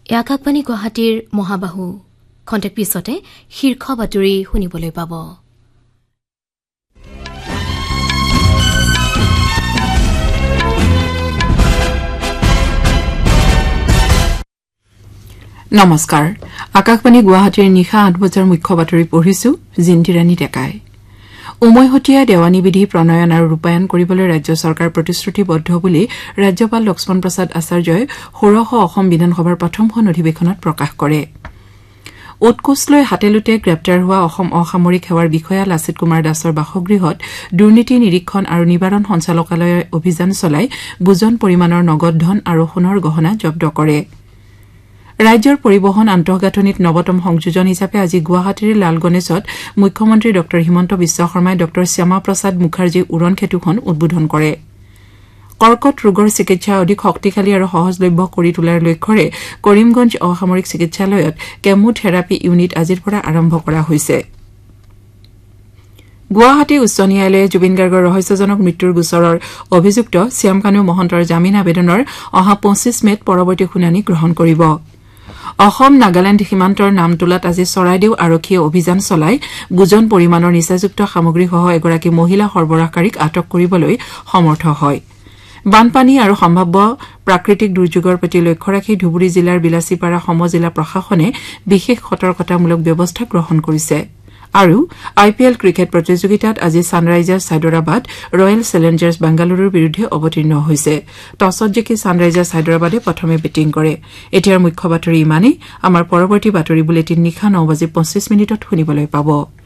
আকাশবাণী গুৱাহাটীৰ মহাবাহু খন্তেক পিছতে শীৰ্ষ বাতৰি শুনিবলৈ পাব। নমস্কাৰ। আকাশবাণী গুৱাহাটীৰ নিশা ৮ বজাৰ মুখ্য বাতৰি পঢ়িছো জিন্তিৰাণী ডেকাই। উমৈহতীয়া দেৱানী বিধি প্ৰণয়ন আৰু ৰূপায়ণ কৰিবলৈ ৰাজ্য চৰকাৰ প্ৰতিশ্ৰুতিবদ্ধ বুলি ৰাজ্যপাল লক্ষ্মণ প্ৰসাদ আচাৰ্যই ১৬শ অসম বিধানসভাৰ প্ৰথমখন অধিৱেশনত প্ৰকাশ কৰে। উৎকোচ লৈ হাতেলোতে গ্ৰেপ্তাৰ হোৱা অসম অসামৰিক সেৱাৰ বিষয়া লাচিত কুমাৰ দাসৰ বাসগৃহত দুৰ্নীতি নিৰীক্ষণ আৰু নিবাৰণ সঞ্চালকালয়ে অভিযান চলাই বুজন পৰিমাণৰ নগদ ধন আৰু সোণৰ গহনা জব্দ কৰে। ৰাজ্যৰ পৰিবহণ আন্তঃগাঁথনিত নৱতম সংযোজন হিচাপে আজি গুৱাহাটীৰ লাল গণেশত মুখ্যমন্ত্ৰী ড হিমন্ত বিশ্ব শৰ্মাই ড শ্যামা প্ৰসাদ মুখাৰ্জীৰ উৰণ সেতুখন উদ্বোধন কৰে। কৰ্কট ৰোগৰ চিকিৎসা অধিক শক্তিশালী আৰু সহজলভ্য কৰি তোলাৰ লক্ষ্যৰে কৰিমগঞ্জ অসামৰিক চিকিৎসালয়ত কেমো থেৰাপি ইউনিট আজিৰ পৰা আৰম্ভ কৰা হৈছে। গুৱাহাটী উচ্চ ন্যায়ালয়ে জুবিন গাৰ্গৰ ৰহস্যজনক মৃত্যুৰ গোচৰৰ অভিযুক্ত শ্যামকানু মহন্তৰ জামিন আবেদনৰ অহা ২৫ মেত পৰৱৰ্তী শুনানি গ্ৰহণ কৰিব। অসম নাগালেণ্ড সীমান্তৰ নামটোলাত আজি চৰাইদেউ আৰক্ষীয়ে অভিযান চলাই বুজন পৰিমাণৰ নিচাযুক্ত সামগ্ৰীসহ এগৰাকী মহিলা সৰবৰাহকাৰীক আটক কৰিবলৈ সমৰ্থ হয়। বানপানী আৰু সম্ভাৱ্য প্ৰাকৃতিক দুৰ্যোগৰ প্ৰতি লক্ষ্য ৰাখি ধুবুৰী জিলাৰ বিলাচীপাৰা সমজিলা প্ৰশাসনে বিশেষ সতৰ্কতামূলক ব্যৱস্থা গ্ৰহণ কৰিছে। আৰু IPL ক্ৰিকেট প্ৰতিযোগিতাত আজি ছানৰাইজাৰ্ছ হায়দৰাবাদ ৰয়েল চেলেঞ্জাৰ্ছ বেংগালুৰুৰ বিৰুদ্ধে অৱতীৰ্ণ হৈছে। টছত জিকি ছানৰাইজাৰ্ছ হায়দৰাবাদে প্ৰথমে বেটিং কৰে। এতিয়াৰ মুখ্য বাতৰি ইমানেই। আমাৰ পৰৱৰ্তী বাতৰি বুলেটিন নিশা ৯:২৫ শুনিবলৈ পাব।